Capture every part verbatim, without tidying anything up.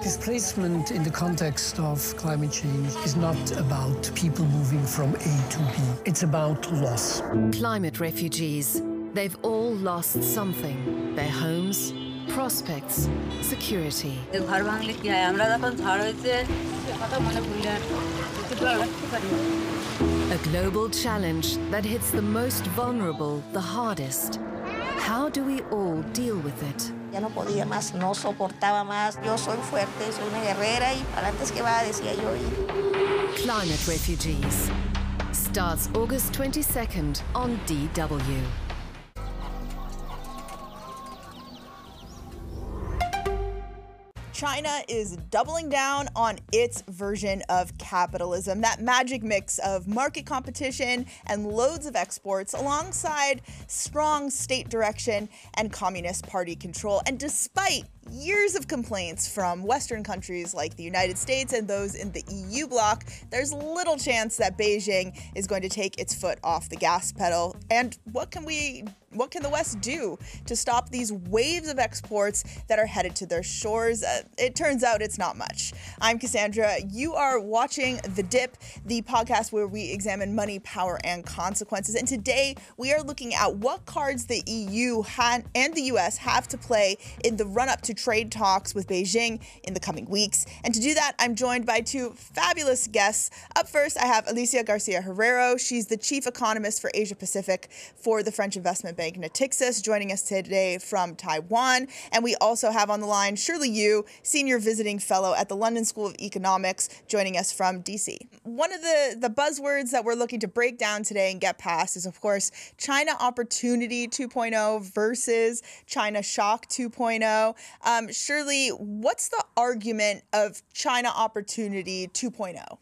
Displacement in the context of climate change is not about people moving from A to B. It's about loss. Climate refugees. They've all lost something. Their homes, prospects, security. A global challenge that hits the most vulnerable the hardest. How do we all deal with it? Ya no podía más, no soportaba más. Yo soy fuerte, soy una guerrera y para antes que va, decía yo. Climate Refugees starts August twenty-second on D W. China is doubling down on its version of capitalism, that magic mix of market competition and loads of exports alongside strong state direction and Communist Party control. And despite years of complaints from Western countries like the United States and those in the E U bloc, there's little chance that Beijing is going to take its foot off the gas pedal. And what can we What can the West do to stop these waves of exports that are headed to their shores? Uh, it turns out it's not much. I'm Cassandra. You are watching The Dip, the podcast where we examine money, power, and consequences. And today we are looking at what cards the E U ha- and the U S have to play in the run-up to trade talks with Beijing in the coming weeks. And to do that, I'm joined by two fabulous guests. Up first, I have Alicia Garcia Herrero. She's the chief economist for Asia Pacific for the French investment bank Natixis, joining us today from Taiwan. And we also have on the line Shirley Yu, senior visiting fellow at the London School of Economics, joining us from D C. One of the, the buzzwords that we're looking to break down today and get past is, of course, China Opportunity two point oh versus China Shock two point oh. Um, Shirley, what's the argument of China Opportunity two point oh?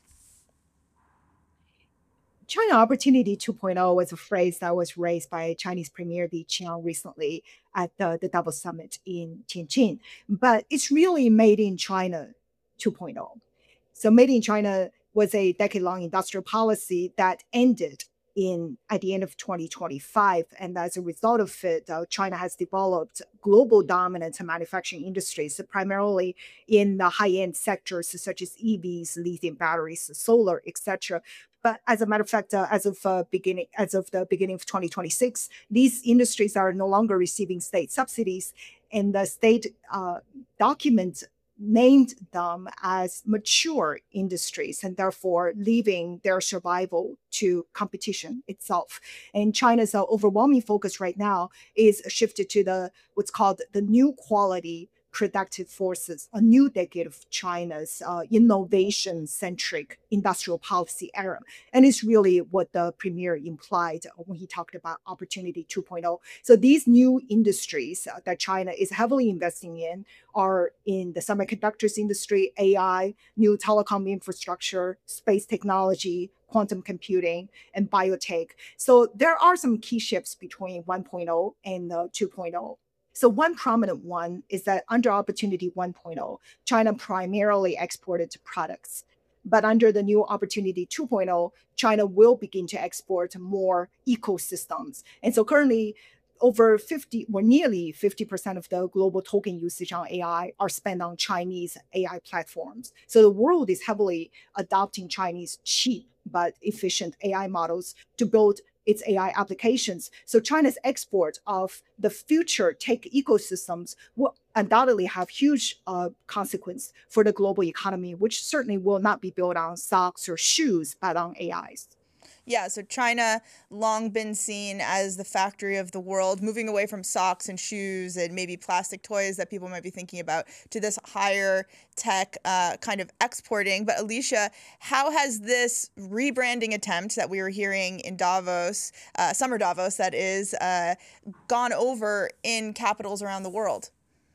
China Opportunity two point oh was a phrase that was raised by Chinese Premier Li Qiang recently at the, the Davos Summit in Tianjin. But it's really Made in China two point oh. So Made in China was a decade-long industrial policy that ended in at the end of twenty twenty-five. And as a result of it, uh, China has developed global dominance in manufacturing industries, primarily in the high-end sectors such as E Vs, lithium batteries, solar, et cetera. But as a matter of fact, uh, as of uh, beginning, as of the beginning of twenty twenty-six, these industries are no longer receiving state subsidies, and the state uh, document named them as mature industries, and therefore leaving their survival to competition itself. And China's uh, overwhelming focus right now is shifted to the what's called the new quality productive forces, a new decade of China's uh, innovation-centric industrial policy era. And it's really what the premier implied when he talked about Opportunity two point oh. So these new industries uh, that China is heavily investing in are in the semiconductors industry, A I, new telecom infrastructure, space technology, quantum computing, and biotech. So there are some key shifts between one point oh and uh, two point oh. So one prominent one is that under Opportunity one point oh, China primarily exported products. But under the new Opportunity two point oh, China will begin to export more ecosystems. And so currently, over fifty, or nearly fifty percent of the global token usage on A I are spent on Chinese A I platforms. So the world is heavily adopting Chinese cheap but efficient A I models to build its A I applications. So China's export of the future tech ecosystems will undoubtedly have huge uh, consequence for the global economy, which certainly will not be built on socks or shoes, but on A Is. Yeah, so China long been seen as the factory of the world, moving away from socks and shoes and maybe plastic toys that people might be thinking about to this higher tech uh, kind of exporting. But Alicia, how has this rebranding attempt that we were hearing in Davos, uh, summer Davos that is, uh, gone over in capitals around the world?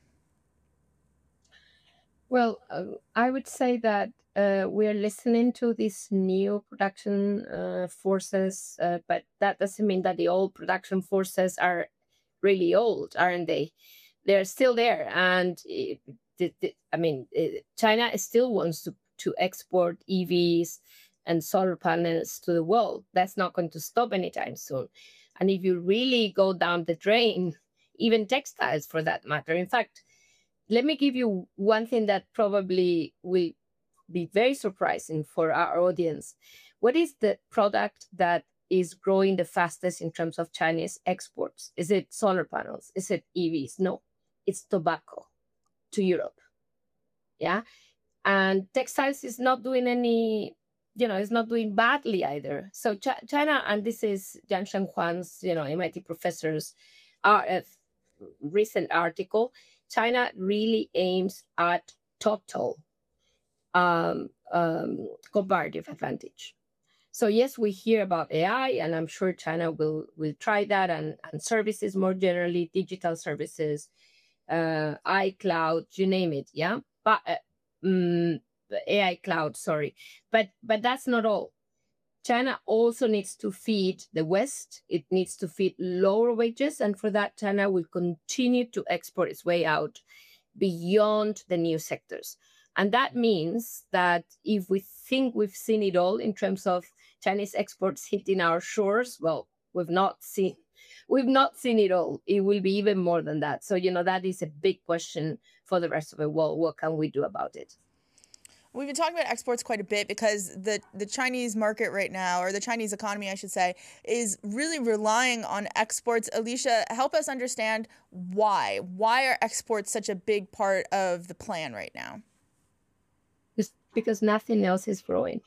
Well, uh, I would say that uh, we're listening to these new production uh, forces, uh, but that doesn't mean that the old production forces are really old, aren't they? They're still there. And it, it, it, I mean, it, China still wants to, to export E Vs and solar panels to the world. That's not going to stop anytime soon. And if you really go down the drain, even textiles for that matter. In fact, let me give you one thing that probably will be very surprising for our audience. What is the product that is growing the fastest in terms of Chinese exports? Is it solar panels? Is it E Vs? No, it's tobacco to Europe. Yeah. And textiles is not doing any, you know, it's not doing badly either. So Ch- China, and this is Jiang Shenhuan's, you know, M I T professor's uh, uh, recent article, China really aims at total um, um, comparative advantage. So yes, we hear about A I, and I'm sure China will will try that, and, and services more generally, digital services, uh, iCloud, you name it, yeah. But uh, um, A I cloud, sorry, but but that's not all. China also needs to feed the West. It needs to feed lower wages, and for that, China will continue to export its way out beyond the new sectors. And that means that if we think we've seen it all in terms of Chinese exports hitting our shores, well, we've not seen we've not seen it all. It will be even more than that. So, you know, that is a big question for the rest of the world. What can we do about it? We've been talking about exports quite a bit because the, the Chinese market right now, or the Chinese economy, I should say, is really relying on exports. Alicia, help us understand why. Why are exports such a big part of the plan right now? It's because nothing else is growing.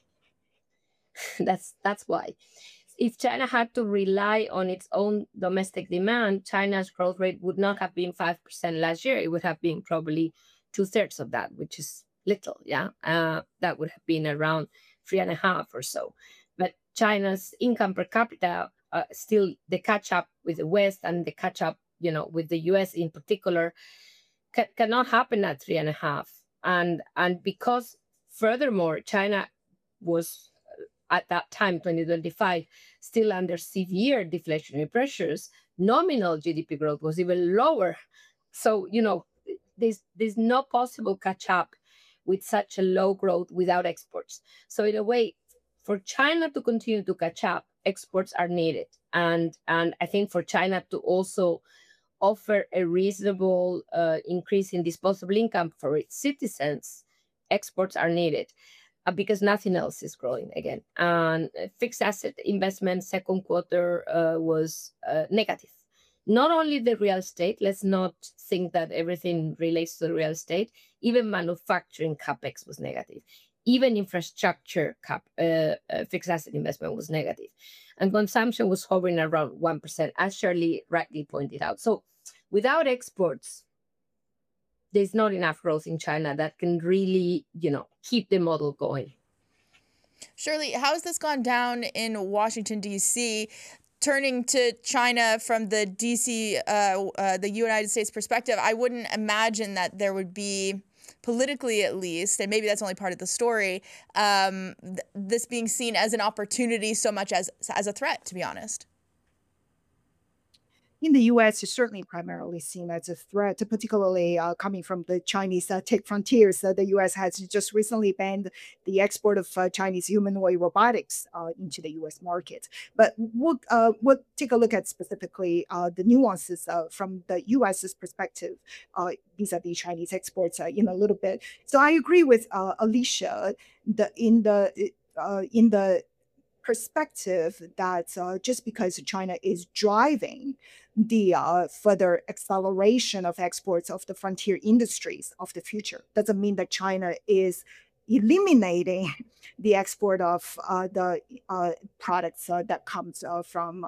that's that's why. If China had to rely on its own domestic demand, China's growth rate would not have been five percent last year. It would have been probably two thirds of that, which is little, yeah. Uh, that would have been around three and a half or so. But China's income per capita, uh, still the catch up with the West and the catch up, you know, with the U S in particular, ca- cannot happen at three and a half. And and because furthermore, China was at that time, twenty twenty-five, still under severe deflationary pressures, nominal G D P growth was even lower. So, you know, there's there's no possible catch up with such a low growth without exports. So in a way, for China to continue to catch up, exports are needed. And, and I think for China to also offer a reasonable uh, increase in disposable income for its citizens, exports are needed uh, because nothing else is growing again. And fixed asset investment second quarter uh, was uh, negative. Not only the real estate, let's not think that everything relates to the real estate, even manufacturing capex was negative. Even infrastructure cap, uh, uh, fixed asset investment was negative. And consumption was hovering around one percent, as Shirley rightly pointed out. So without exports, there's not enough growth in China that can really, you know, keep the model going. Shirley, how has this gone down in Washington, D C? Turning to China from the D C, uh, uh, the United States perspective, I wouldn't imagine that there would be, politically at least, and maybe that's only part of the story, um, th- this being seen as an opportunity so much as as a threat, to be honest. In the U S, it's certainly primarily seen as a threat, particularly uh, coming from the Chinese uh, tech frontiers. Uh, the U S has just recently banned the export of uh, Chinese humanoid robotics uh, into the U S market. But we'll, uh, we'll take a look at specifically uh, the nuances uh, from the U S's perspective uh, vis-a-vis Chinese exports uh, in a little bit. So I agree with uh, Alicia the, in the uh, in the perspective that uh, just because China is driving the uh, further acceleration of exports of the frontier industries of the future doesn't mean that China is eliminating the export of uh, the uh, products uh, that comes uh, from